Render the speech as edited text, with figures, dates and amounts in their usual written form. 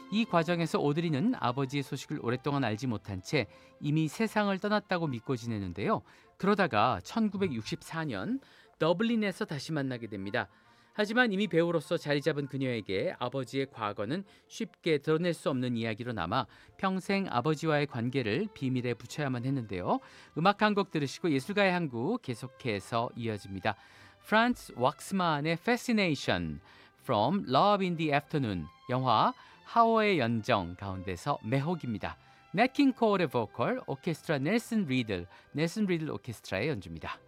이 과정에서 오드리는 아버지의 소식을 오랫동안 알지 못한 채 이미 세상을 떠났다고 믿고 지내는데요. 그러다가 1964년 더블린에서 다시 만나게 됩니다. 하지만 이미 배우로서 자리 잡은 그녀에게 아버지의 과거는 쉽게 드러낼 수 없는 이야기로 남아 평생 아버지와의 관계를 비밀에 붙여야만 했는데요. 음악 한 곡 들으시고 예술가의 한국 계속해서 이어집니다. 프란츠 왁스만의 Fascination, From Love in the Afternoon, 영화 하워의 연정 가운데서 매혹입니다. 넷 킹 콜의 보컬, 오케스트라 넬슨 리들 오케스트라의 연주입니다.